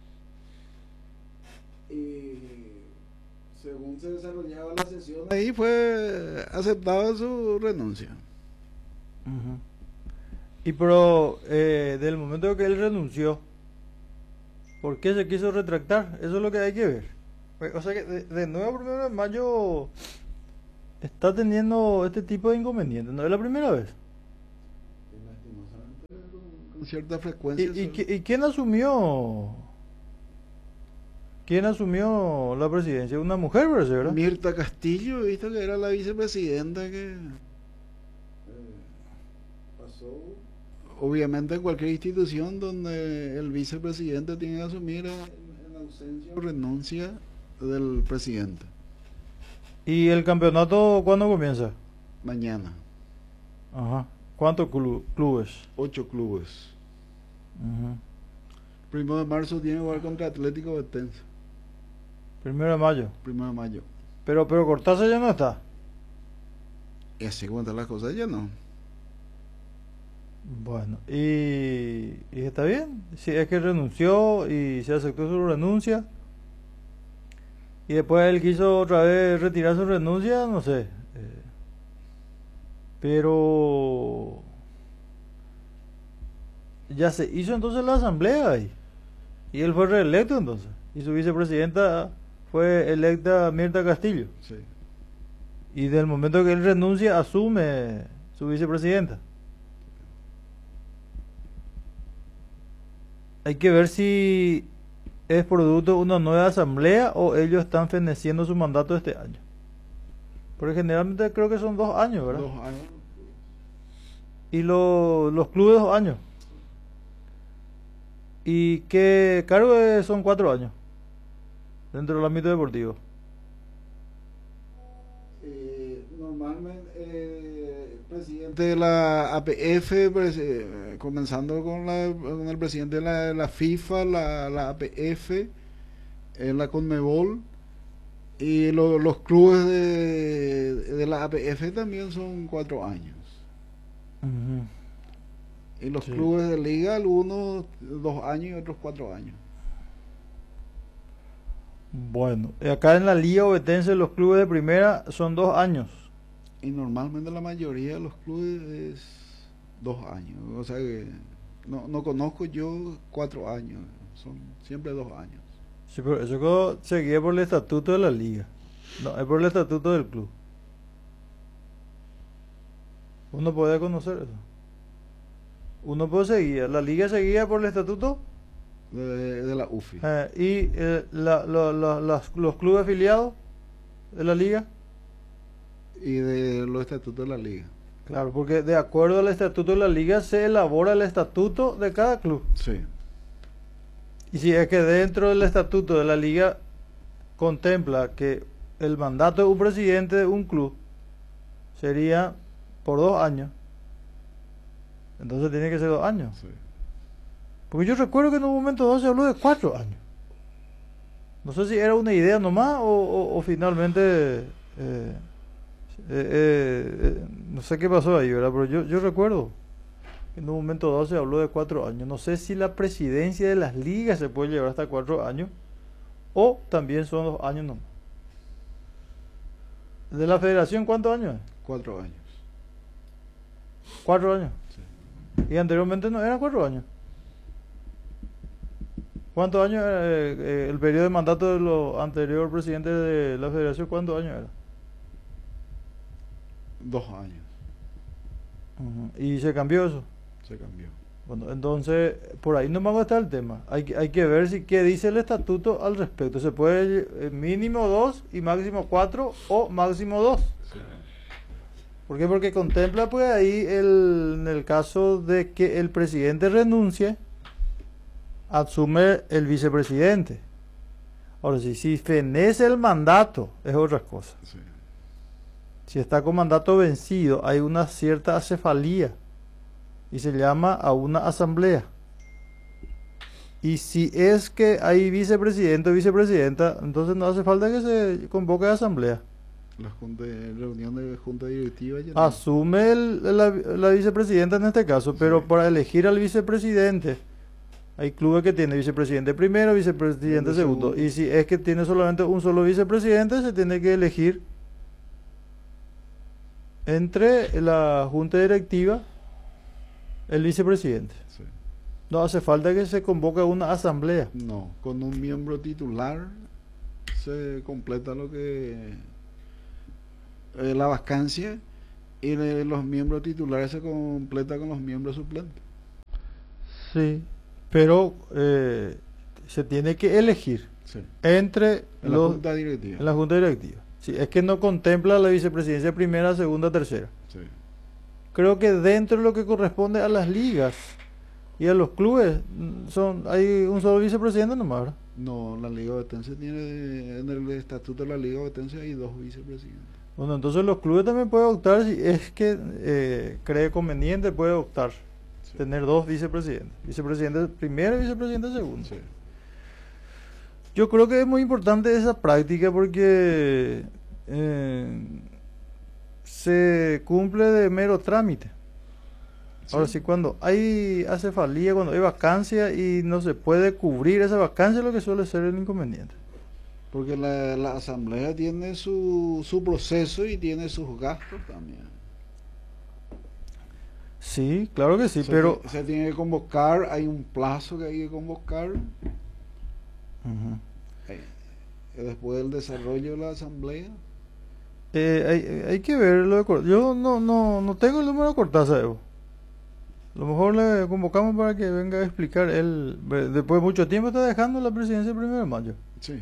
Y según se desarrollaba la sesión, ahí fue aceptada su renuncia. Uh-huh. Y pero eh, del momento que él renunció, ¿por qué se quiso retractar? Eso es lo que hay que ver. O sea que de, de nuevo primero de mayo está teniendo este tipo de inconvenientes. No es la primera vez. cierta frecuencia. ¿Y, y, qui- y quién asumió? ¿Quién asumió la presidencia? Una mujer, parece, ¿verdad? Mirta Castillo, viste que era la vicepresidenta que eh, pasó. Obviamente en cualquier institución donde el vicepresidente tiene que asumir en, en ausencia o renuncia del presidente. ¿Y el campeonato cuándo comienza? Mañana. Ajá. ¿Cuántos clu- clubes? Ocho clubes. Ujú. Primero de marzo tiene que jugar contra Atlético Betense. Primero de mayo. Primero de mayo. Pero, pero Cortázar ya no está. Y así cuentan las cosas, ya no. Bueno, y, y está bien. Si es que renunció y se aceptó su renuncia. Y después él quiso otra vez retirar su renuncia, no sé. eh, pero ya se hizo entonces la asamblea ahí. Y él fue reelecto entonces. Y su vicepresidenta fue electa Mirta Castillo. Sí. Y del momento que él renuncia, asume su vicepresidenta. Hay que ver si es producto de una nueva asamblea o ellos están feneciendo su mandato este año. Porque generalmente creo que son dos años, ¿verdad? Dos años. Y lo- los clubes dos años. ¿Y qué cargo es- son cuatro años? Dentro del ámbito deportivo. Eh, normalmente eh, el presidente de la A P F, pues, eh, comenzando con, la, con el presidente de la, de la FIFA, la, la A P F, eh, la CONMEBOL y lo- los clubes de, de la A P F también son cuatro años. Ujú. Y los Sí. clubes de liga, algunos dos años y otros cuatro años. Bueno, y acá en la Liga Ovetense los clubes de primera son dos años. Y normalmente la mayoría de los clubes es dos años. O sea que no, no conozco yo cuatro años. Son siempre dos años. Sí, pero eso quedó- seguía por el estatuto de la liga. No, es por el estatuto del club. Uno puede conocer eso. Uno puede seguir. La liga seguía por el estatuto De, de la U F I. eh, y eh, la- la- la- las- los clubes afiliados de la liga. Y de los estatutos de la liga. Claro, porque de acuerdo al estatuto de la liga se elabora el estatuto de cada club. Sí. Y si es que dentro del estatuto de la liga contempla que el mandato de un presidente de un club sería por dos años, entonces tiene que ser dos años. Sí. Porque yo recuerdo que en un momento dado se habló de cuatro años. No sé si era una idea nomás o, o- o finalmente... eh, eh, eh, eh, no sé qué pasó ahí, ¿verdad? Pero yo, yo recuerdo que en un momento dado se habló de cuatro años. No sé si la presidencia de las ligas se puede llevar hasta cuatro años o también son dos años nomás. ¿De la federación cuántos años es? Cuatro años. Cuatro años. Sí. Y anteriormente no eran cuatro años. ¿Cuántos años era eh, eh, el periodo de mandato de los anteriores presidentes de la federación? ¿Cuántos años era? Dos años. Ujú. ¿Y se cambió eso? Se cambió. Bueno, entonces, por ahí no va a estar el tema. Hay, que- hay que ver si qué dice el estatuto al respecto. Se puede eh, mínimo dos y máximo cuatro o máximo dos. Sí. ¿Por qué? Porque contempla pues ahí el, en el caso de que el presidente renuncie, asume el vicepresidente. Ahora sí, si fenece el mandato es otra cosa. Sí. Si está con mandato vencido, hay una cierta acefalía y se llama a una asamblea. Y si es que hay vicepresidente o vicepresidenta, entonces no hace falta que se convoque a asamblea. La junta, reunión de junta directiva ya no. Asume el- la, la vicepresidenta en este caso, pero para elegir al vicepresidente, hay clubes que tienen vicepresidente primero, vicepresidente El segundo. segundo. Y si es que tiene solamente un solo vicepresidente, se tiene que elegir entre la junta directiva el vicepresidente. Sí. No hace falta que se convoque una asamblea. No, con un miembro titular se completa lo que eh, la vacancia y de los miembros titulares se completa con los miembros suplentes. Sí, pero eh, se tiene que elegir Sí. entre En la los, junta directiva. en la junta directiva. Sí, es que no contempla la vicepresidencia primera, segunda, tercera. Sí. Creo que dentro de lo que corresponde a las ligas y a los clubes, mm, son hay un solo vicepresidente nomás, ¿verdad? No, la Liga Ovetense tiene, en el estatuto de la Liga Ovetense hay dos vicepresidentes. Bueno, entonces los clubes también pueden optar, si es que eh, cree conveniente, puede optar Sí. tener dos vicepresidentes, vicepresidente primero y vicepresidente segundo. Sí. Yo creo que es muy importante esa práctica porque eh, se cumple de mero trámite. Ahora sí, cuando hay acefalía, cuando hay vacancia y no se puede cubrir esa vacancia, es lo que suele ser el inconveniente. Porque la, la asamblea tiene su, su proceso y tiene sus gastos también. Sí, claro que sí, se, pero... Se tiene que convocar, hay un plazo que hay que convocar. Ujú. Eh, Después del desarrollo de la asamblea. Eh, hay, hay que ver lo de Cor- Yo no, no, no tengo el número de Cortázar, Evo. A lo mejor le convocamos para que venga a explicar él. ve- Después de mucho tiempo está dejando la presidencia el primero de mayo. Sí.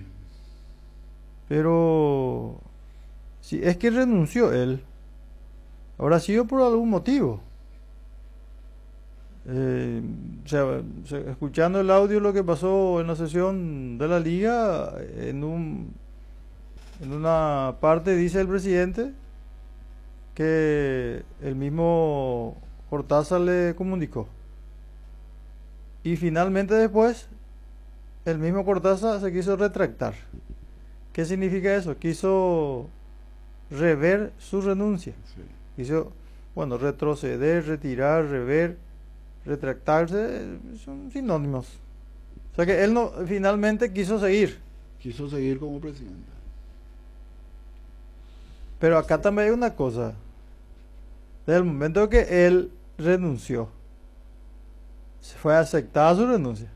Pero si es que renunció él, habrá sido por algún motivo. Eh, o sea, se- escuchando el audio lo que pasó en la sesión de la liga, en un en una parte dice el presidente que el mismo Cortázar le comunicó. Y finalmente después el mismo Cortázar se quiso retractar. ¿Qué significa eso? Quiso rever su renuncia. Sí. Quiso, bueno, retroceder, retirar, rever, retractarse, eh, son sinónimos. O sea que él no finalmente quiso seguir. Quiso seguir como presidente. Pero acá también hay una cosa. Desde el momento que él renunció, se fue aceptada su renuncia.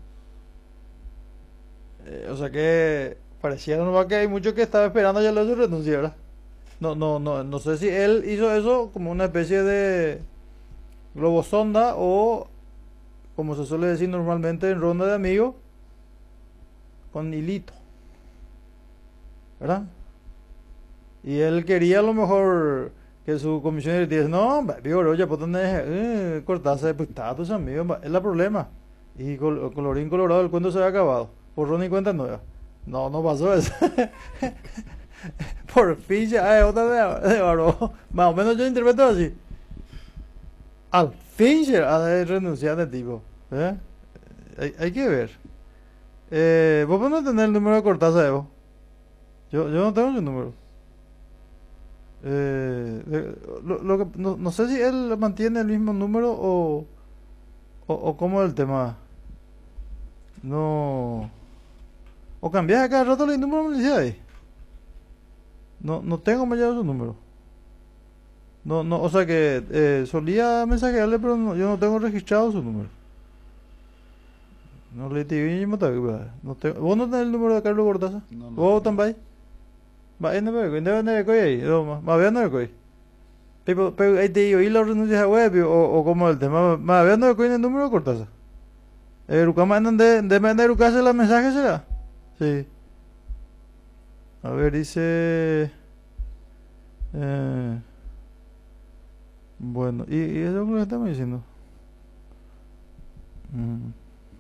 Eh, o sea que pareciera nomás que hay mucho que estaba esperando ya lo de su renuncia, ¿verdad? No, no, no, no sé si él hizo eso como una especie de globosonda o, como se suele decir normalmente en ronda de amigos, con hilito, ¿verdad? Y él quería a lo mejor que su comisión directiva dice, no, vivo, ya pues tenés eh, Cortázar, pues está tus amigos, es el problema. Y col colorín colorado, el cuento se había acabado. Borrón y cuenta nueva. No, no pasó eso. Por fin ya hay otra de, de Baró. Más o menos yo interpreto así. Al fin se ha de renunciar de tipo. ¿Eh? Hay, hay que ver. Eh, ¿Vos podés tener el número de Cortázar, Evo? Yo, yo no tengo su número. Eh, de- lo, lo que, no, no sé si él mantiene el mismo número o, o, o cómo es el tema. No. O cambias a cada rato el número de felicidades. No, no tengo más allá de su número. No, no, o sea que eh, solía mensajearle, pero no- yo no tengo registrado su número. No le te no tengo. ¿Vos no tenés el número de Carlos Cortázar? No, no ¿Vos tengo. también? Va, ahí no me voy, no me voy ahí, no, más más bien no me voy. Pero, pero ahí te digo, ¿y la renuncia a web o, o cómo el tema? Más bien no me voy en el número de Cortázar. Eh, Rucama andan de, de mandar educarse los mensajes, ¿será? Sí. A ver, dice. Eh, bueno, y, y eso es lo que estamos diciendo. Mm.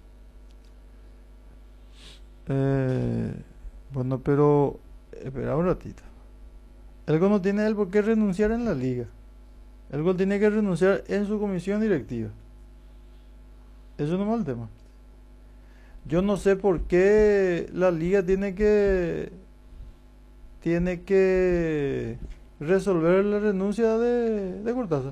Eh, bueno, pero espera un ratito. El gol no tiene él por qué renunciar en la liga. El gol tiene que renunciar en su comisión directiva. Eso no es el tema. Yo no sé por qué la liga tiene que tiene que resolver la renuncia de, de Cortázar.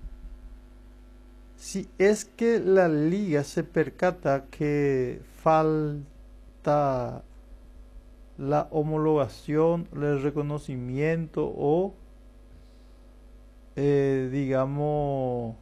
Si es que la liga se percata que falta la homologación, el reconocimiento o eh, digamos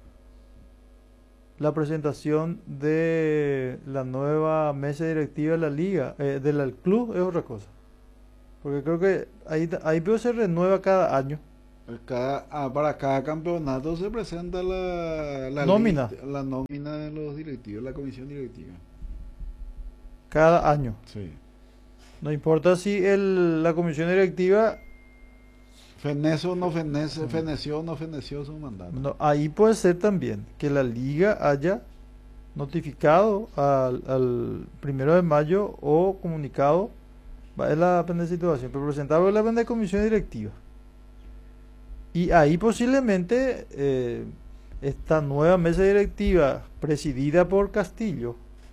la presentación de la nueva mesa directiva de la liga, eh, del club, es otra cosa. Porque creo que ahí, ahí veo se renueva cada año. Cada, ah, para cada campeonato se presenta la, la Nómina. lista- la nómina de los directivos, la comisión directiva. Cada año. Sí. No importa si el, la comisión directiva, Fenece o no fenece, feneció o no feneció su mandato. no, ahí puede ser también que la liga haya notificado al, al primero de mayo o comunicado, va, es la depende de situación, pero presentado la depende de comisión directiva. Y ahí posiblemente eh, esta nueva mesa directiva presidida por Castillo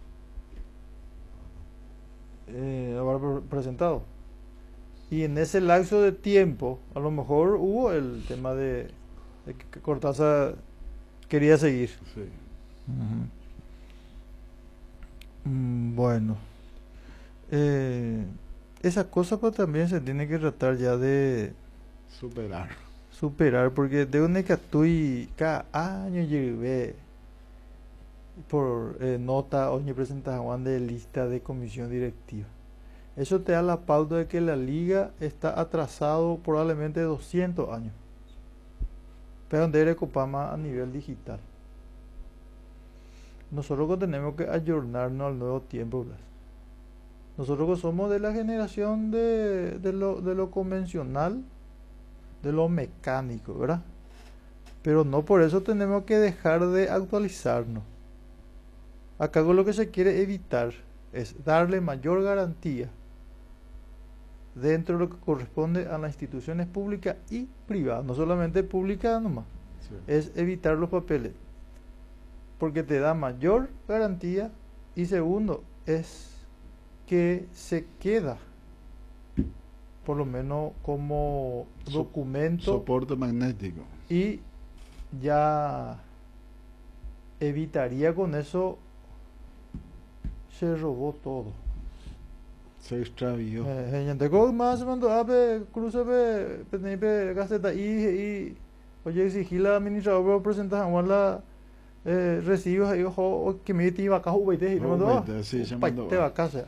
eh, habrá pre- presentado. Y en ese lapso de tiempo, a lo mejor hubo el tema de, de que Cortázar quería seguir. Sí. Mm, Bueno, eh, esa cosa pues también se tiene que tratar ya de Superar. superar, porque de un que estoy cada año llevé por eh, nota o presentación de lista de comisión directiva. Eso te da la pauta de que la liga está atrasado probablemente doscientos años, pero debe copar más a nivel digital. Nosotros que tenemos que ayornarnos al nuevo tiempo, ¿verdad? Nosotros que somos de la generación de, de, lo, de lo convencional, de lo mecánico, ¿verdad? Pero no por eso tenemos que dejar de actualizarnos. Acá lo que se quiere evitar es darle mayor garantía dentro de lo que corresponde a las instituciones públicas y privadas, no solamente públicas nomás, Sí. es evitar los papeles, porque te da mayor garantía, y segundo es que se queda por lo menos como So- documento Soporte magnético. y ya evitaría con eso se robó todo. Se extravió. Eh, gente con más se mandó a pe cruce pe pe pe gaceta y y oye exigí la administrador presentar a la eh, recibos ahí ojo que me iba acá ubaite y me mandó. Ubaite, sí, se pa- mandó. te va a casa.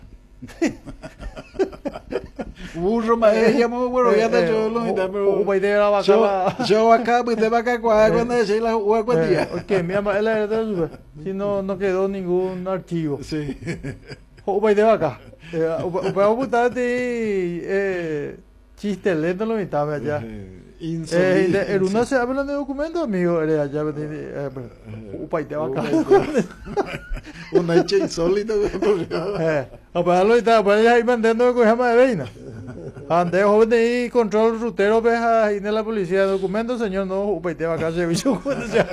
Burro, ma, eh, ya me bueno, ya te yo lo mitad, pero. Ubaite era vaca. Yo, la- yo acá, pues te va acá cuando decís la jugada cuantía. Eh, ok, mi ama, él era de eso, si no, no quedó ningún archivo. Sí. O vai de vaca. O vai botar de eh, chiste lento lo mitad allá. Eh, Eh, insólito. de- el uno se habla de documentos, amigo, era allá, eh, o pai de vaca. Un hecho insólito que ocurrió. Eh, o para lo está, para ir mandando con llama de veina. Ante joven de ahí, control rutero, veja, y de la policía, documentos, señor, no, o pai de vaca, servicio, cuando sea.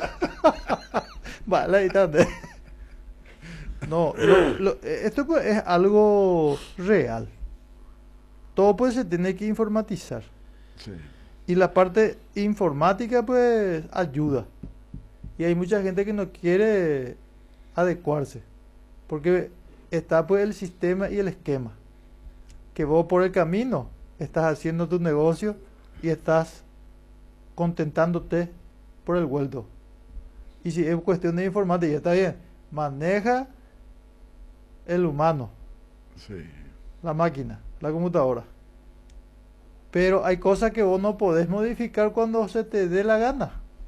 Vale, ahí está. No, lo- lo- esto pues es algo real. Todo pues se tiene que informatizar. Sí. Y la parte informática pues ayuda. Y hay mucha gente que no quiere adecuarse. Porque está pues el sistema y el esquema. Que vos por el camino estás haciendo tu negocio y estás contentándote por el vuelto. Y si es cuestión de informática, ya está bien. Maneja el humano, Sí. la máquina, la computadora. Pero hay cosas que vos no podés modificar cuando se te dé la gana.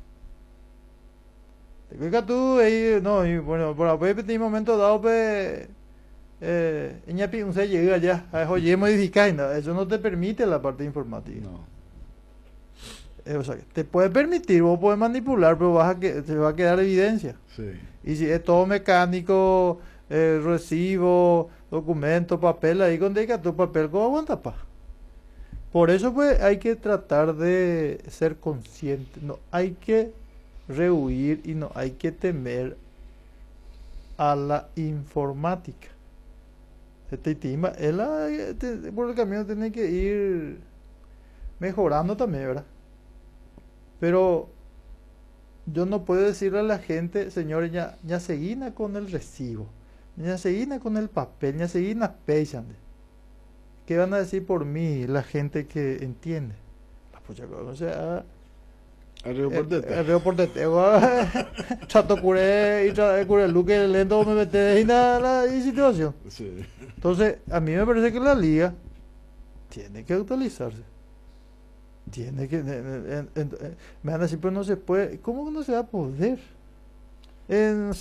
Te fijas tú ahí, no, y bueno, por ahí en un momento dado, pues, eh, ñapi, un se llega ya, a oye, modificar, y nada, eso no te permite la parte informática. No. Eh, o sea, te puede permitir, vos podés manipular, pero vas a que, te va a quedar evidencia. Sí. Y si es todo mecánico, eh, recibo, documento, papel, ahí con dedica tu papel, ¿cómo aguanta pa? Por eso pues hay que tratar de ser consciente, no hay que rehuir y no hay que temer a la informática. Este tema, él, ah, te- por el camino tiene que ir mejorando también, ¿verdad? Pero yo no puedo decirle a la gente, señores, ya, ya seguina con el recibo, ya seguina con el papel, ya seguina pechando. ¿Qué van a decir por mí la gente que entiende? La pucha, o sea, Arriba por detrás. el río por detrás, chato curé y tra- curé luque lento me mete en la, la y situación. Sí. Entonces, a mí me parece que la liga tiene que actualizarse. entiende que en- en- en- en- me van a decir, pero no se puede. ¿Cómo que no se va a poder? En,